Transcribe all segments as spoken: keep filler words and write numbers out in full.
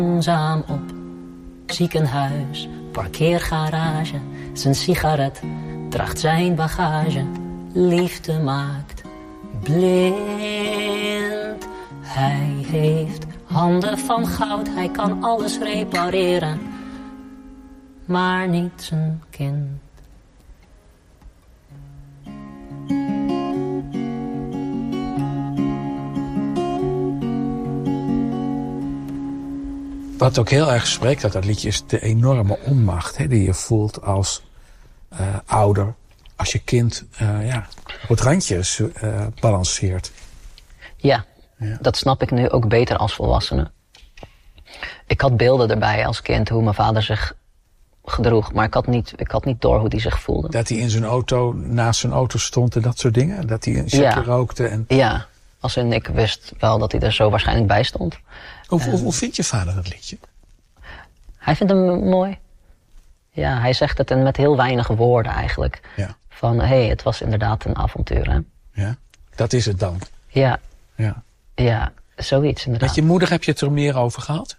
Langzaam op, ziekenhuis, parkeergarage. Zijn sigaret draagt zijn bagage. Liefde maakt blind. Hij heeft handen van goud, hij kan alles repareren. Maar niet zijn kind. Wat ook heel erg spreekt uit dat liedje is de enorme onmacht, hè, die je voelt als uh, ouder. Als je kind uh, ja, op het randje uh, balanceert. Ja, ja, dat snap ik nu ook beter als volwassene. Ik had beelden erbij als kind hoe mijn vader zich gedroeg. Maar ik had niet, ik had niet door hoe hij zich voelde. Dat hij in zijn auto, naast zijn auto stond en dat soort dingen? Dat hij een checkje ja. rookte? En... Ja, als in ik wist wel dat hij er zo waarschijnlijk bij stond. Hoe, hoe, hoe vindt je vader dat liedje? Hij vindt hem mooi. Ja, hij zegt het met heel weinig woorden eigenlijk. Ja. Van, hé, hey, het was inderdaad een avontuur, hè? Ja, dat is het dan. Ja. Ja. Ja, zoiets inderdaad. Met je moeder heb je het er meer over gehad?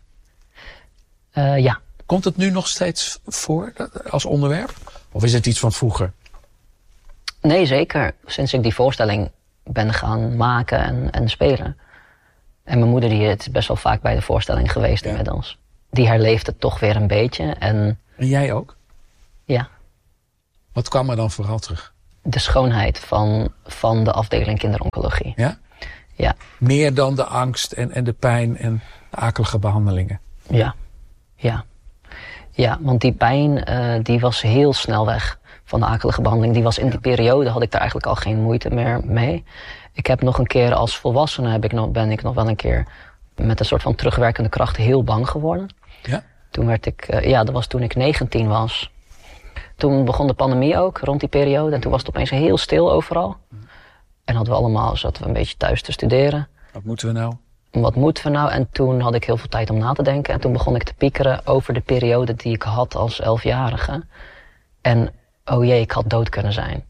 Uh, ja. Komt het nu nog steeds voor als onderwerp? Of is het iets van vroeger? Nee, zeker. Sinds ik die voorstelling ben gaan maken en, en spelen. En mijn moeder die is best wel vaak bij de voorstelling geweest ja. inmiddels. Die herleeft het toch weer een beetje. En, en jij ook? Ja. Wat kwam er dan vooral terug? De schoonheid van, van de afdeling kinderoncologie. Ja? Ja. Meer dan de angst en, en de pijn en de akelige behandelingen? Ja. Ja. Ja, want die pijn uh, die was heel snel weg van de akelige behandeling. Die was in ja. die periode had ik daar eigenlijk al geen moeite meer mee. Ik heb nog een keer als volwassene heb ik nog, ben ik nog wel een keer met een soort van terugwerkende kracht heel bang geworden. Ja? Toen werd ik, uh, ja, dat was toen ik negentien was. Toen begon de pandemie ook, rond die periode. En toen was het opeens heel stil overal. Hmm. En hadden we allemaal, zaten we een beetje thuis te studeren. Wat moeten we nou? Wat moeten we nou? En toen had ik heel veel tijd om na te denken. En toen begon ik te piekeren over de periode die ik had als elfjarige. En oh jee, ik had dood kunnen zijn.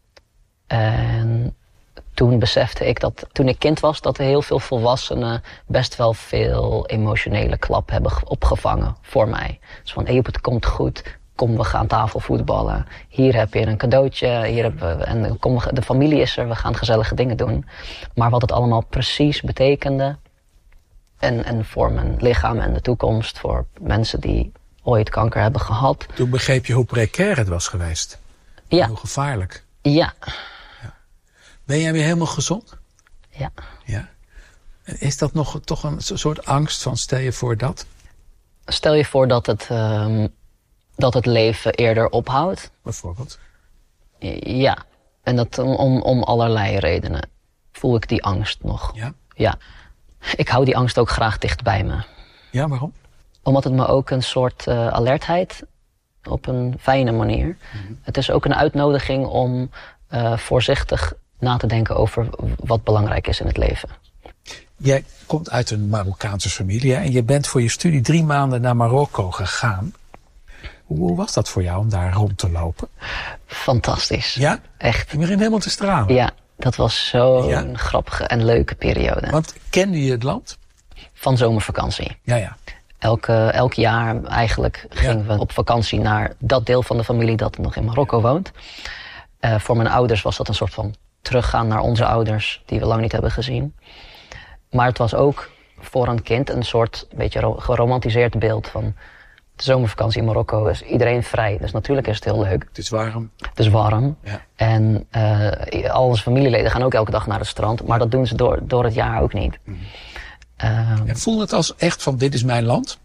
En toen besefte ik dat toen ik kind was, dat er heel veel volwassenen best wel veel emotionele klap hebben opgevangen voor mij. Dus van, hey, het komt goed. Kom, we gaan tafelvoetballen. Hier heb je een cadeautje. Hier hebben we, en kom, de familie is er, we gaan gezellige dingen doen. Maar wat het allemaal precies betekende. En, en voor mijn lichaam en de toekomst. Voor mensen die ooit kanker hebben gehad. Toen begreep je hoe precair het was geweest. Ja. En hoe gevaarlijk. Ja. ja. Ben jij weer helemaal gezond? Ja. Ja. En is dat nog toch een soort angst van stel je voor dat? Stel je voor dat het, um, dat het leven eerder ophoudt. Bijvoorbeeld? Ja. En dat om, om allerlei redenen voel ik die angst nog. Ja? Ja. Ik hou die angst ook graag dicht bij me. Ja, waarom? Omdat het me ook een soort uh, alertheid op een fijne manier. Mm-hmm. Het is ook een uitnodiging om uh, voorzichtig na te denken over wat belangrijk is in het leven. Jij komt uit een Marokkaanse familie hè? En je bent voor je studie drie maanden naar Marokko gegaan. Hoe, hoe was dat voor jou om daar rond te lopen? Fantastisch. Ja? Echt. Je begint helemaal te stralen. Ja, dat was zo'n ja? grappige en leuke periode. Want kende je het land? Van zomervakantie. Ja, ja. Elke, elk jaar eigenlijk gingen ja. we op vakantie naar dat deel van de familie dat nog in Marokko woont. Uh, voor mijn ouders was dat een soort van teruggaan naar onze ouders die we lang niet hebben gezien. Maar het was ook voor een kind een soort beetje ro- geromantiseerd beeld van de zomervakantie in Marokko is iedereen vrij. Dus natuurlijk is het heel leuk. Het is warm. Het is warm. Ja. En uh, al onze familieleden gaan ook elke dag naar het strand. Maar dat doen ze door, door het jaar ook niet. Mm. Uh, en voelde het als echt van dit is mijn land?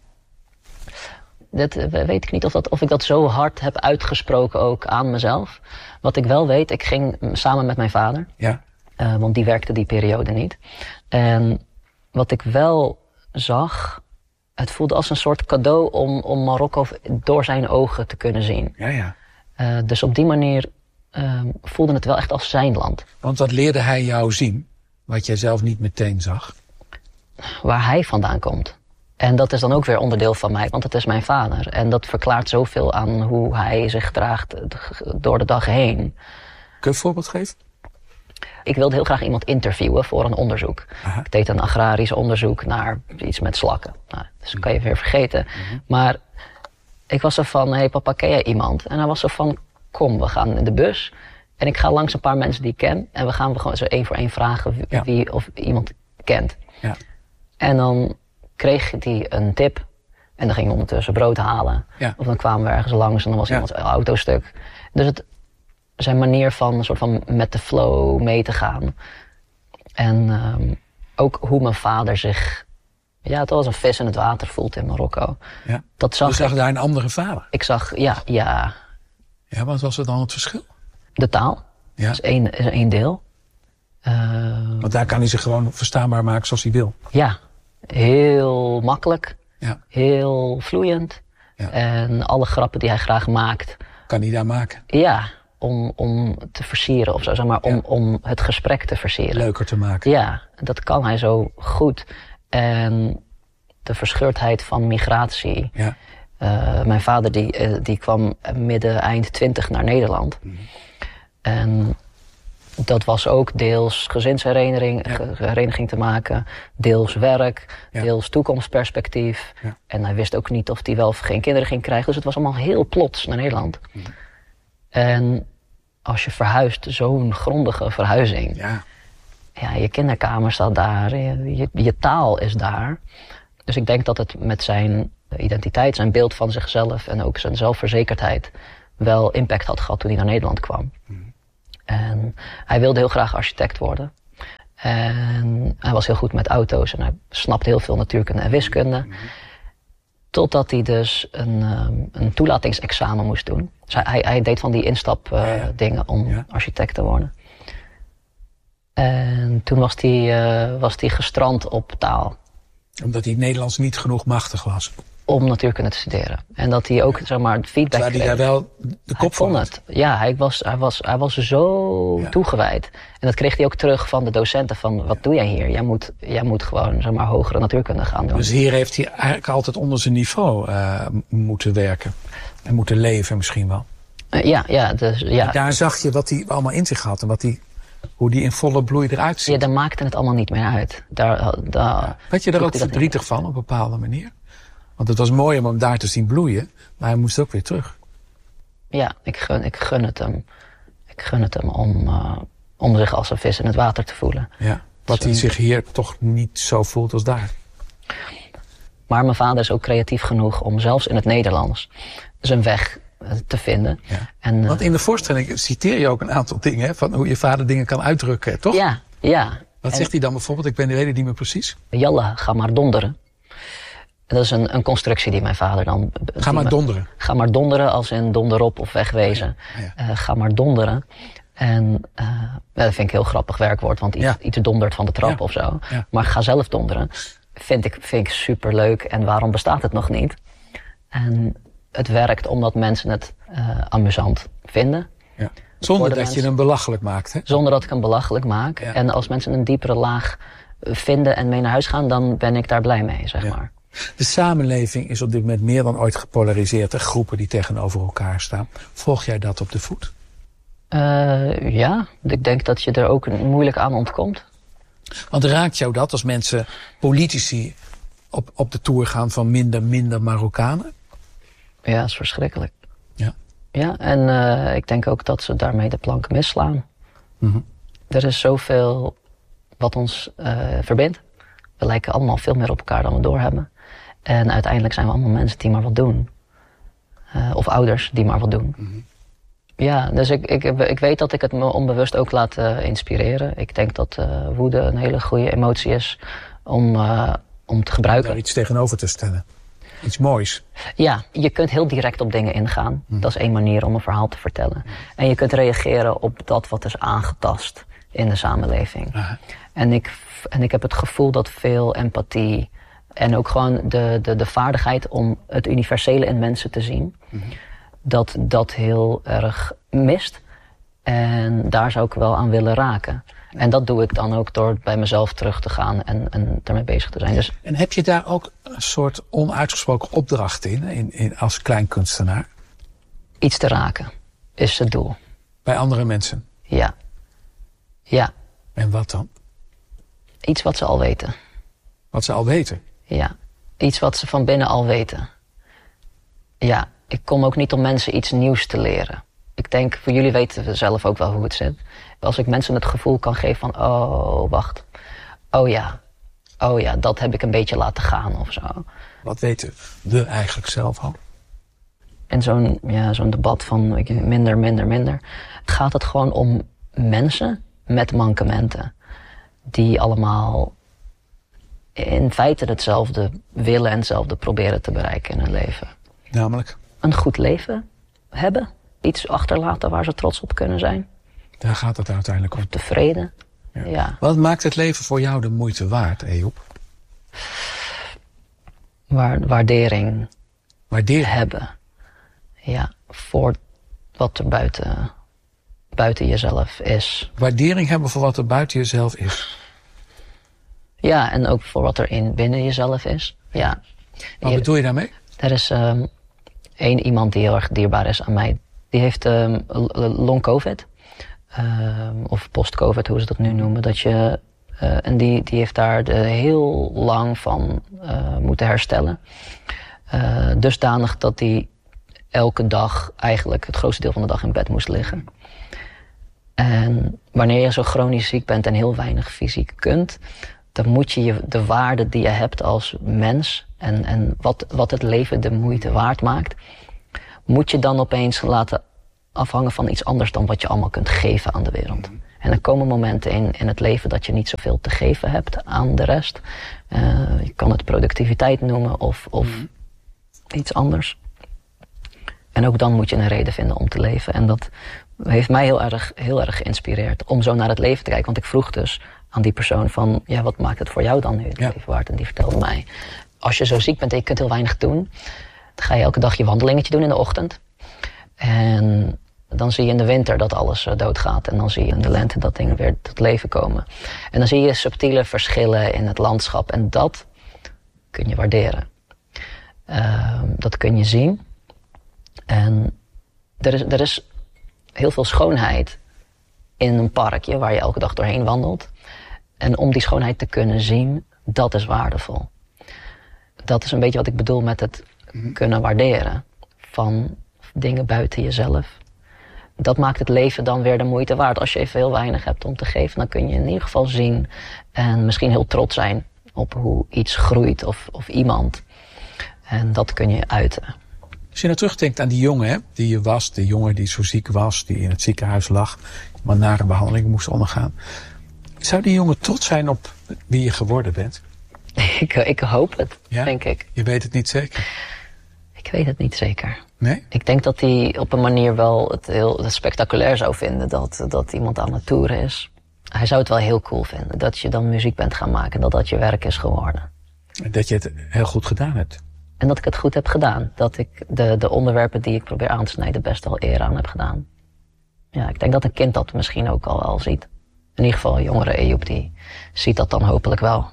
Dat uh, weet ik niet of, dat, of ik dat zo hard heb uitgesproken ook aan mezelf. Wat ik wel weet, ik ging samen met mijn vader. Ja. Uh, want die werkte die periode niet. En wat ik wel zag, het voelde als een soort cadeau om, om Marokko door zijn ogen te kunnen zien. Ja, ja. Uh, dus op die manier uh, voelde het wel echt als zijn land. Want wat leerde hij jou zien, wat jij zelf niet meteen zag? Waar hij vandaan komt. En dat is dan ook weer onderdeel van mij, want het is mijn vader. En dat verklaart zoveel aan hoe hij zich draagt door de dag heen. Kun je een voorbeeld geven? Ik wilde heel graag iemand interviewen voor een onderzoek. Aha. Ik deed een agrarisch onderzoek naar iets met slakken. Nou, dus dat kan je weer vergeten. Mm-hmm. Maar ik was zo van, hé hey, papa, ken jij iemand? En hij was zo van, kom, we gaan in de bus. En ik ga langs een paar mensen die ik ken. En we gaan gewoon zo één voor één vragen wie, ja. wie of iemand kent. Ja. En dan kreeg hij een tip. En dan ging hij ondertussen brood halen. Ja. Of dan kwamen we ergens langs en dan was ja. iemands auto stuk. Dus het, zijn manier van een soort van met de flow mee te gaan. En um, ook hoe mijn vader zich... Ja, het was een vis in het water voelt in Marokko. Ja. Dat zag dus zag ik, daar een andere vader? Ik zag, ja, ja. Ja, wat was er dan het verschil? De taal. Ja. Is één, is één deel. Uh, Want daar kan hij zich gewoon verstaanbaar maken zoals hij wil. Ja, heel makkelijk. Ja. Heel vloeiend. Ja. En alle grappen die hij graag maakt... Kan hij daar maken? Ja, om, om te versieren of zo. Zeg maar, om, ja. om het gesprek te versieren. Leuker te maken. Ja, dat kan hij zo goed. En de verscheurdheid van migratie. Ja. Uh, mijn vader die, uh, die kwam midden eind twintig naar Nederland. Mm. En dat was ook deels gezinshereniging ja. hereniging te maken. Deels werk. Ja. Deels toekomstperspectief. Ja. En hij wist ook niet of hij wel of geen kinderen ging krijgen. Dus het was allemaal heel plots naar Nederland. Mm. En als je verhuist, zo'n grondige verhuizing. Ja. Ja, je kinderkamer staat daar. Je, je, je taal is daar. Dus ik denk dat het met zijn identiteit, zijn beeld van zichzelf en ook zijn zelfverzekerdheid wel impact had gehad toen hij naar Nederland kwam. Mm. En hij wilde heel graag architect worden. En hij was heel goed met auto's en hij snapte heel veel natuurkunde en wiskunde. Mm. Totdat hij dus een, um, een toelatingsexamen moest doen. Dus hij, hij, hij deed van die instap uh, ja, ja. dingen om ja. architect te worden. En toen was hij, uh, was hij gestrand op taal. Omdat hij Nederlands niet genoeg machtig was. Om natuurkunde te studeren. En dat hij ook, ja. zeg maar, feedback Terwijl hij daar wel de kop van had. Ja, hij was, hij was, hij was zo ja. toegewijd. En dat kreeg hij ook terug van de docenten. Van, wat ja. doe jij hier? Jij moet, jij moet gewoon, zeg maar, hogere natuurkunde gaan doen. Dus hier heeft hij eigenlijk altijd onder zijn niveau uh, moeten werken. En moeten leven misschien wel. Uh, ja, ja, dus, ja. Daar zag je wat hij allemaal in zich had. En wat hij, hoe die in volle bloei eruit ziet. Ja, daar maakte het allemaal niet meer uit. Daar, daar, ja. Werd je daar ook verdrietig van op een bepaalde manier? Want het was mooi om hem daar te zien bloeien, maar hij moest ook weer terug. Ja, ik gun, ik gun het hem. Ik gun het hem om, uh, om zich als een vis in het water te voelen. Ja, wat dus, hij zich hier toch niet zo voelt als daar. Maar mijn vader is ook creatief genoeg om zelfs in het Nederlands zijn weg uh, te vinden. Ja. En, uh, Want in de voorstelling citeer je ook een aantal dingen, hè, van hoe je vader dingen kan uitdrukken, toch? Ja, ja. Wat en, zegt hij dan bijvoorbeeld? Ik ben de reden niet meer precies. Jalla, ga maar donderen. Dat is een, een constructie die mijn vader dan... Ga maar donderen. Ga maar donderen als in donderop of wegwezen. Ja, ja. Uh, ga maar donderen. En uh, dat vind ik een heel grappig werkwoord, want iets, ja. iets dondert van de trap ja. of zo. Ja. Maar ga zelf donderen. Vind ik, vind ik superleuk en waarom bestaat het nog niet? En het werkt omdat mensen het uh, amusant vinden. Ja. Zonder dat mensen, je hem belachelijk maakt, hè? Zonder dat ik hem belachelijk maak. Ja. En als mensen een diepere laag vinden en mee naar huis gaan, dan ben ik daar blij mee, zeg ja. maar. De samenleving is op dit moment meer dan ooit gepolariseerd. Er groepen die tegenover elkaar staan. Volg jij dat op de voet? Uh, ja, ik denk dat je er ook moeilijk aan ontkomt. Want raakt jou dat als mensen, politici, op, op de toer gaan van minder, minder Marokkanen? Ja, dat is verschrikkelijk. Ja, ja en uh, ik denk ook dat ze daarmee de plank misslaan. Mm-hmm. Er is zoveel wat ons uh, verbindt. We lijken allemaal veel meer op elkaar dan we doorhebben. En uiteindelijk zijn we allemaal mensen die maar wat doen. Uh, of ouders die maar wat doen. Mm-hmm. Ja, dus ik, ik, ik weet dat ik het me onbewust ook laat uh, inspireren. Ik denk dat uh, woede een hele goede emotie is om, uh, om te gebruiken. Om daar iets tegenover te stellen. Iets moois. Ja, je kunt heel direct op dingen ingaan. Mm-hmm. Dat is één manier om een verhaal te vertellen. Mm-hmm. En je kunt reageren op dat wat is aangetast in de samenleving. Uh-huh. En ik, en ik heb het gevoel dat veel empathie en ook gewoon de, de, de vaardigheid om het universele in mensen te zien, mm-hmm. dat dat heel erg mist. En daar zou ik wel aan willen raken. En dat doe ik dan ook door bij mezelf terug te gaan en, en ermee bezig te zijn. Dus, en heb je daar ook een soort onuitgesproken opdracht in, in, in als kleinkunstenaar? Iets te raken is het doel. Bij andere mensen? Ja. Ja. En wat dan? Iets wat ze al weten. Wat ze al weten? Ja, iets wat ze van binnen al weten. Ja, ik kom ook niet om mensen iets nieuws te leren. Ik denk, voor jullie weten we zelf ook wel hoe het zit. Als ik mensen het gevoel kan geven van, oh, wacht. Oh ja, oh ja, dat heb ik een beetje laten gaan of zo. Wat weten we eigenlijk zelf al? En zo'n ja, zo'n debat van weet je, minder, minder, minder. Gaat het gewoon om mensen met mankementen. Die allemaal in feite hetzelfde willen en hetzelfde proberen te bereiken in hun leven. Namelijk? Een goed leven hebben. Iets achterlaten waar ze trots op kunnen zijn. Daar gaat het uiteindelijk om. Tevreden. Ja. Ja. Wat maakt het leven voor jou de moeite waard, Ejob? Waar, waardering Waardering? hebben. Ja, voor wat er buiten, buiten jezelf is. Waardering hebben voor wat er buiten jezelf is. Ja, en ook voor wat er in binnen jezelf is. Ja. Wat bedoel je daarmee? Er is um, één iemand die heel erg dierbaar is aan mij. Die heeft um, long-covid. Um, of post-covid, hoe ze dat nu noemen. Dat je, uh, en die, die heeft daar de heel lang van uh, moeten herstellen. Uh, dusdanig dat hij elke dag eigenlijk het grootste deel van de dag in bed moest liggen. En wanneer je zo chronisch ziek bent en heel weinig fysiek kunt, dan moet je, je de waarde die je hebt als mens en, en wat, wat het leven de moeite waard maakt, moet je dan opeens laten afhangen van iets anders dan wat je allemaal kunt geven aan de wereld. En er komen momenten in, in het leven dat je niet zoveel te geven hebt aan de rest. Uh, je kan het productiviteit noemen of, of mm. iets anders. En ook dan moet je een reden vinden om te leven. En dat heeft mij heel erg, heel erg geïnspireerd om zo naar het leven te kijken. Want ik vroeg dus aan die persoon van, ja, wat maakt het voor jou dan nu het ja. leven waard? En die vertelde mij, als je zo ziek bent en je kunt heel weinig doen, dan ga je elke dag je wandelingetje doen in de ochtend. En dan zie je in de winter dat alles doodgaat. En dan zie je in de lente dat dingen weer tot leven komen. En dan zie je subtiele verschillen in het landschap. En dat kun je waarderen. Uh, dat kun je zien. En er is, er is heel veel schoonheid in een parkje waar je elke dag doorheen wandelt. En om die schoonheid te kunnen zien, dat is waardevol. Dat is een beetje wat ik bedoel met het kunnen waarderen van dingen buiten jezelf. Dat maakt het leven dan weer de moeite waard. Als je even heel weinig hebt om te geven, dan kun je in ieder geval zien en misschien heel trots zijn op hoe iets groeit of, of iemand. En dat kun je uiten. Als je nou terugdenkt aan die jongen, hè, die je was, de jongen die zo ziek was, die in het ziekenhuis lag, maar nare behandeling moest ondergaan. Zou die jongen trots zijn op wie je geworden bent? Ik, ik hoop het, ja? denk ik. Je weet het niet zeker? Ik weet het niet zeker. Nee? Ik denk dat hij op een manier wel het heel spectaculair zou vinden dat, dat iemand aan het toeren is. Hij zou het wel heel cool vinden dat je dan muziek bent gaan maken en dat dat je werk is geworden. Dat je het heel goed gedaan hebt. En dat ik het goed heb gedaan. Dat ik de, de onderwerpen die ik probeer aan te snijden best wel eer aan heb gedaan. Ja, ik denk dat een kind dat misschien ook al wel ziet. In ieder geval een jongere Ejob die ziet dat dan hopelijk wel.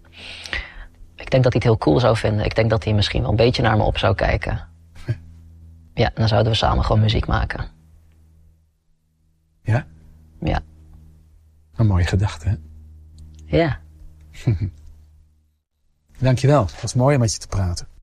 Ik denk dat hij het heel cool zou vinden. Ik denk dat hij misschien wel een beetje naar me op zou kijken. Ja, dan zouden we samen gewoon muziek maken. Ja? Ja. Een mooie gedachte, hè? Ja. Dankjewel. Het was mooi om met je te praten.